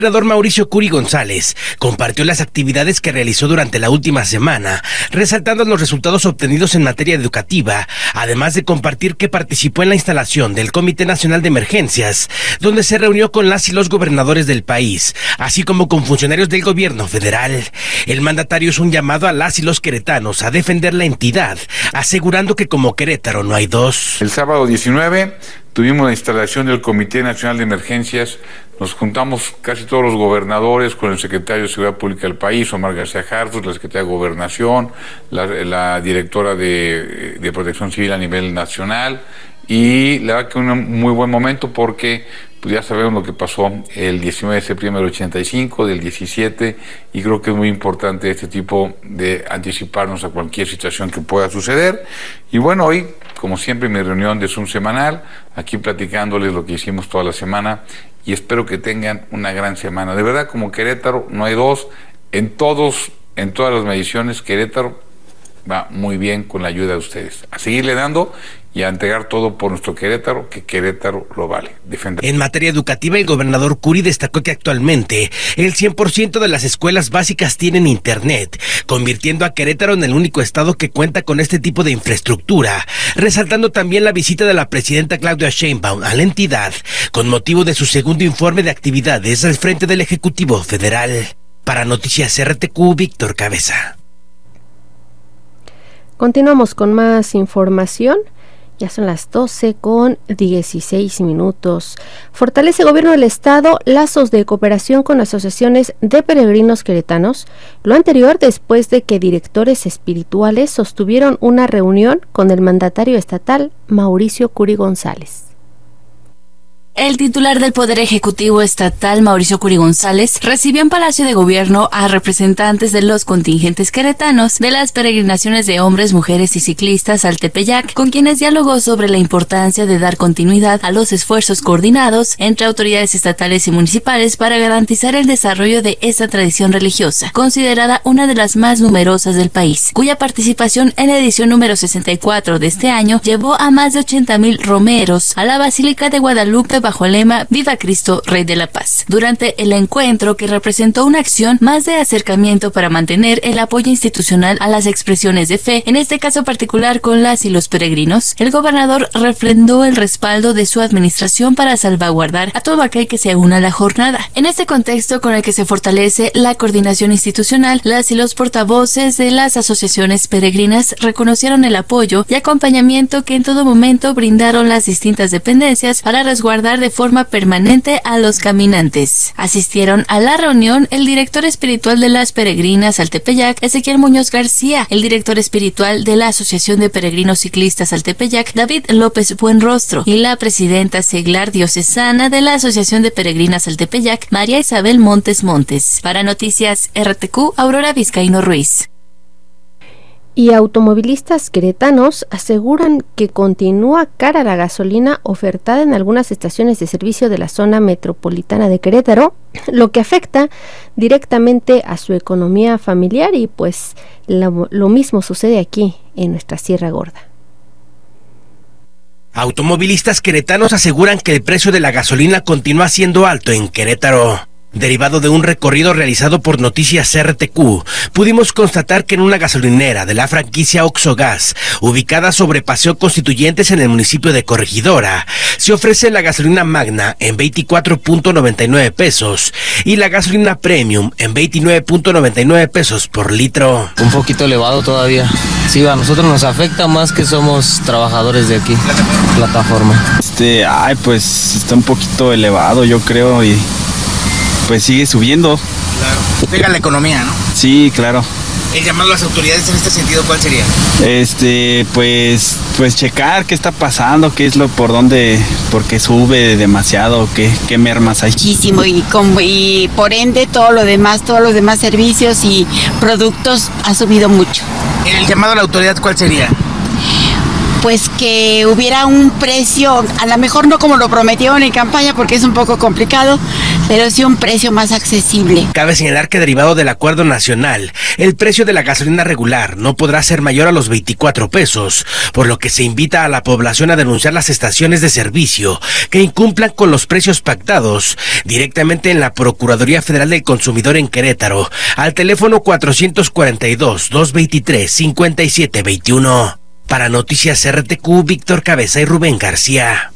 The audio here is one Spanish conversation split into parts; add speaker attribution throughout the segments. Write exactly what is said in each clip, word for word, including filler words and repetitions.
Speaker 1: El gobernador Mauricio Curi González compartió las actividades que realizó durante la última semana, resaltando los resultados obtenidos en materia educativa, además de compartir que participó en la instalación del Comité Nacional de Emergencias, donde se reunió con las y los gobernadores del país, así como con funcionarios del gobierno federal. El mandatario hizo un llamado a las y los queretanos a defender la entidad, asegurando que como Querétaro no hay dos.
Speaker 2: El sábado diecinueve tuvimos la instalación del Comité Nacional de Emergencias. Nos juntamos casi todos los gobernadores con el secretario de Seguridad Pública del país, Omar García Harfuch, la secretaria de Gobernación, la, la directora de, de Protección Civil a nivel nacional, y la verdad que un muy buen momento porque pues ya sabemos lo que pasó el diecinueve de septiembre del ochenta y cinco, del diecisiete, y creo que es muy importante este tipo de anticiparnos a cualquier situación que pueda suceder. Y bueno, hoy, como siempre, mi reunión de Zoom semanal, aquí platicándoles lo que hicimos toda la semana, y espero que tengan una gran semana. De verdad, como Querétaro, no hay dos. En todos, en todas las mediciones, Querétaro va muy bien con la ayuda de ustedes. A seguirle dando y a entregar todo por nuestro Querétaro, que Querétaro lo vale. Defender.
Speaker 1: En materia educativa, el gobernador Curi destacó que actualmente el cien por ciento de las escuelas básicas tienen internet, convirtiendo a Querétaro en el único estado que cuenta con este tipo de infraestructura, resaltando también la visita de la presidenta Claudia Sheinbaum a la entidad, con motivo de su segundo informe de actividades al frente del Ejecutivo Federal. Para Noticias R T Q, Víctor Cabeza.
Speaker 3: Continuamos con más información. Ya son las doce con dieciséis minutos. Fortalece Gobierno del Estado lazos de cooperación con asociaciones de peregrinos queretanos. Lo anterior después de que directores espirituales sostuvieron una reunión con el mandatario estatal Mauricio Curi González.
Speaker 4: El titular del Poder Ejecutivo Estatal, Mauricio Curi González, recibió en Palacio de Gobierno a representantes de los contingentes queretanos de las peregrinaciones de hombres, mujeres y ciclistas al Tepeyac, con quienes dialogó sobre la importancia de dar continuidad a los esfuerzos coordinados entre autoridades estatales y municipales para garantizar el desarrollo de esta tradición religiosa, considerada una de las más numerosas del país, cuya participación en la edición número sesenta y cuatro de este año llevó a más de ochenta mil romeros a la Basílica de Guadalupe bajo el lema Viva Cristo, Rey de la Paz. Durante el encuentro, que representó una acción más de acercamiento para mantener el apoyo institucional a las expresiones de fe, en este caso particular con las y los peregrinos, el gobernador refrendó el respaldo de su administración para salvaguardar a todo aquel que se una a la jornada. En este contexto con el que se fortalece la coordinación institucional, las y los portavoces de las asociaciones peregrinas reconocieron el apoyo y acompañamiento que en todo momento brindaron las distintas dependencias para resguardar de forma permanente a los caminantes. Asistieron a la reunión el director espiritual de las peregrinas al Tepeyac, Ezequiel Muñoz García, el director espiritual de la Asociación de Peregrinos Ciclistas al Tepeyac, David López Buenrostro, y la presidenta seglar diocesana de la Asociación de Peregrinas al Tepeyac, María Isabel Montes Montes. Para Noticias R T Q, Aurora Vizcaíno Ruiz.
Speaker 3: Y automovilistas queretanos aseguran que continúa cara la gasolina ofertada en algunas estaciones de servicio de la zona metropolitana de Querétaro, lo que afecta directamente a su economía familiar, y pues lo, lo mismo sucede aquí en nuestra Sierra Gorda.
Speaker 1: Automovilistas queretanos aseguran que el precio de la gasolina continúa siendo alto en Querétaro. Derivado de un recorrido realizado por Noticias R T Q, pudimos constatar que en una gasolinera de la franquicia Oxxo Gas, ubicada sobre Paseo Constituyentes en el municipio de Corregidora, se ofrece la gasolina Magna en veinticuatro punto noventa y nueve pesos y la gasolina Premium en veintinueve punto noventa y nueve pesos por litro.
Speaker 5: Un poquito elevado todavía. Sí, a nosotros nos afecta más que somos trabajadores de aquí, plataforma.
Speaker 6: Este, ay, pues está un poquito elevado, yo creo, y pues sigue subiendo.
Speaker 7: Claro. Pega la economía, ¿no?
Speaker 6: Sí, claro.
Speaker 7: El llamado a las autoridades en este sentido, ¿cuál sería?
Speaker 6: Este, pues, pues checar qué está pasando, qué es lo, por dónde, por qué sube demasiado, qué, qué mermas hay.
Speaker 8: Muchísimo, y, con, y por ende todo lo demás, todos los demás servicios y productos ha subido mucho.
Speaker 7: El llamado a la autoridad, ¿cuál sería?
Speaker 8: Pues que hubiera un precio, a lo mejor no como lo prometieron en campaña porque es un poco complicado, pero sí un precio más accesible.
Speaker 1: Cabe señalar que derivado del acuerdo nacional, el precio de la gasolina regular no podrá ser mayor a los veinticuatro pesos, por lo que se invita a la población a denunciar las estaciones de servicio que incumplan con los precios pactados directamente en la Procuraduría Federal del Consumidor en Querétaro, al teléfono cuatrocientos cuarenta y dos, doscientos veintitrés, cincuenta y siete veintiuno. Para Noticias R T Q, Víctor Cabeza y Rubén García.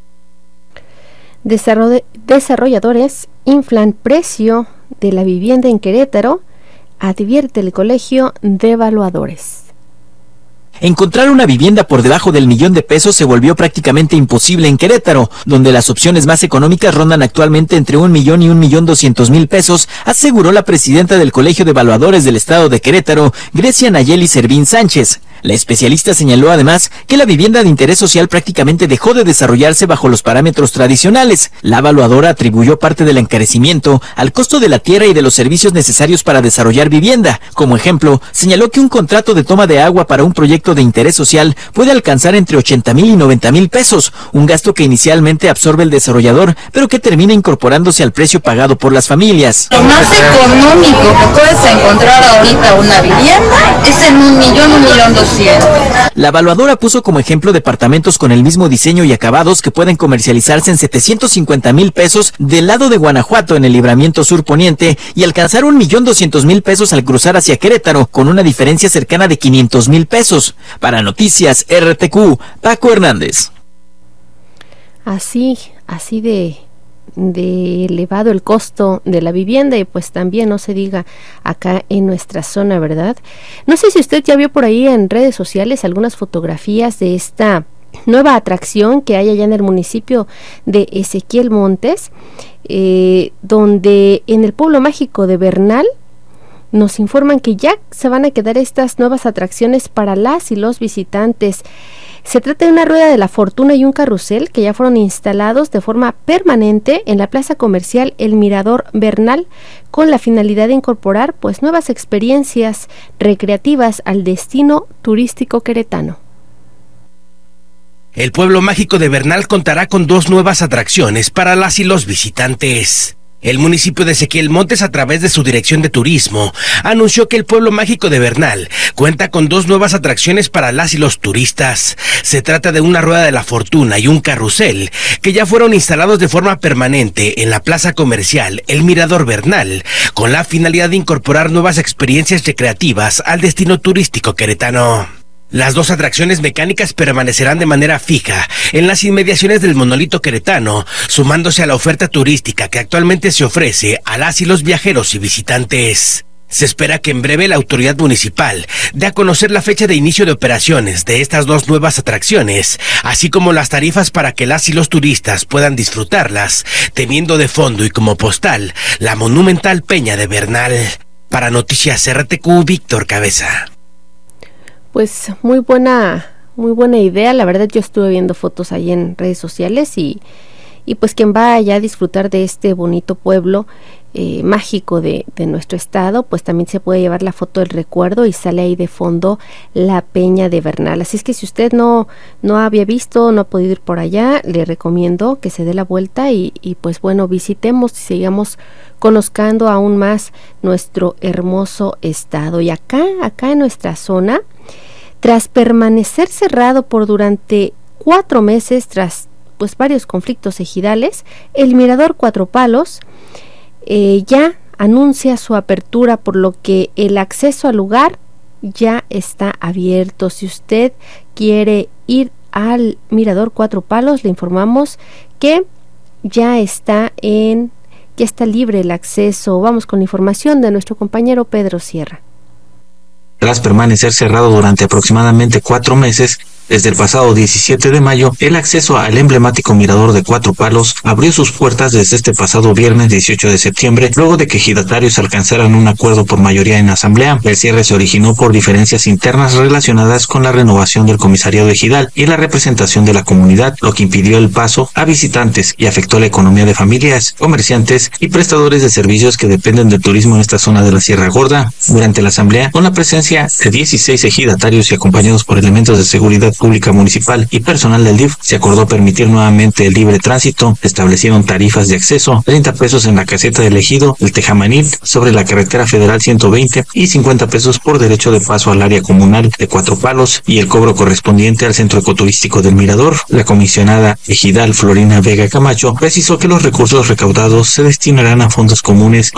Speaker 3: Desarrolladores inflan precio de la vivienda en Querétaro, advierte el Colegio de Evaluadores.
Speaker 9: Encontrar una vivienda por debajo del millón de pesos se volvió prácticamente imposible en Querétaro, donde las opciones más económicas rondan actualmente entre un millón y un millón doscientos mil pesos, aseguró la presidenta del Colegio de Evaluadores del Estado de Querétaro, Grecia Nayeli Servín Sánchez. La especialista señaló además que la vivienda de interés social prácticamente dejó de desarrollarse bajo los parámetros tradicionales. La evaluadora atribuyó parte del encarecimiento al costo de la tierra y de los servicios necesarios para desarrollar vivienda. Como ejemplo, señaló que un contrato de toma de agua para un proyecto de interés social puede alcanzar entre ochenta mil y noventa mil pesos, un gasto que inicialmente absorbe el desarrollador, pero que termina incorporándose al precio pagado por las familias.
Speaker 10: Lo más económico que puedes encontrar ahorita una vivienda es en un millón, un millón doscientos.
Speaker 9: La evaluadora puso como ejemplo departamentos con el mismo diseño y acabados que pueden comercializarse en setecientos cincuenta mil pesos del lado de Guanajuato en el libramiento sur poniente y alcanzar un millón doscientos mil pesos al cruzar hacia Querétaro, con una diferencia cercana de quinientos mil pesos. Para Noticias R T Q, Paco Hernández.
Speaker 3: Así, así de... de elevado el costo de la vivienda y pues también no se diga acá en nuestra zona, ¿verdad? No sé si usted ya vio por ahí en redes sociales algunas fotografías de esta nueva atracción que hay allá en el municipio de Ezequiel Montes, eh, donde en el pueblo mágico de Bernal nos informan que ya se van a quedar estas nuevas atracciones para las y los visitantes. Se trata de una rueda de la fortuna y un carrusel que ya fueron instalados de forma permanente en la plaza comercial El Mirador Bernal, con la finalidad de incorporar pues nuevas experiencias recreativas al destino turístico queretano.
Speaker 1: El pueblo mágico de Bernal contará con dos nuevas atracciones para las y los visitantes. El municipio de Ezequiel Montes, a través de su dirección de turismo, anunció que el pueblo mágico de Bernal cuenta con dos nuevas atracciones para las y los turistas. Se trata de una rueda de la fortuna y un carrusel que ya fueron instalados de forma permanente en la plaza comercial El Mirador Bernal, con la finalidad de incorporar nuevas experiencias recreativas al destino turístico queretano. Las dos atracciones mecánicas permanecerán de manera fija en las inmediaciones del monolito queretano, sumándose a la oferta turística que actualmente se ofrece a las y los viajeros y visitantes. Se espera que en breve la autoridad municipal dé a conocer la fecha de inicio de operaciones de estas dos nuevas atracciones, así como las tarifas para que las y los turistas puedan disfrutarlas, teniendo de fondo y como postal la monumental Peña de Bernal. Para Noticias R T Q, Víctor Cabeza.
Speaker 3: Pues muy buena, muy buena idea. La verdad, yo estuve viendo fotos ahí en redes sociales y, y pues quien va allá a disfrutar de este bonito pueblo eh, mágico de, de nuestro estado, pues también se puede llevar la foto del recuerdo y sale ahí de fondo la Peña de Bernal. Así es que si usted no, no había visto, no ha podido ir por allá, le recomiendo que se dé la vuelta y, y pues bueno, visitemos y sigamos conozcando aún más nuestro hermoso estado. Y acá, acá en nuestra zona, tras permanecer cerrado por durante cuatro meses, tras pues varios conflictos ejidales, el Mirador Cuatro Palos eh, ya anuncia su apertura, por lo que el acceso al lugar ya está abierto. Si usted quiere ir al Mirador Cuatro Palos, le informamos que ya está en, ya está libre el acceso. Vamos con la información de nuestro compañero Pedro Sierra.
Speaker 11: Tras permanecer cerrado durante aproximadamente cuatro meses, desde el pasado diecisiete de mayo, el acceso al emblemático Mirador de Cuatro Palos abrió sus puertas desde este pasado viernes dieciocho de septiembre, luego de que ejidatarios alcanzaran un acuerdo por mayoría en asamblea. El cierre se originó por diferencias internas relacionadas con la renovación del comisariado ejidal y la representación de la comunidad, lo que impidió el paso a visitantes y afectó la economía de familias, comerciantes y prestadores de servicios que dependen del turismo en esta zona de la Sierra Gorda. Durante la asamblea, con la presencia de dieciséis ejidatarios y acompañados por elementos de seguridad Pública Municipal y personal del D I F, se acordó permitir nuevamente el libre tránsito. Establecieron tarifas de acceso, treinta pesos en la caseta de Ejido, el Tejamanil, sobre la carretera federal ciento veinte y cincuenta pesos por derecho de paso al área comunal de Cuatro Palos y el cobro correspondiente al centro ecoturístico del Mirador. La comisionada ejidal Florina Vega Camacho precisó que los recursos recaudados se destinarán a fondos comunes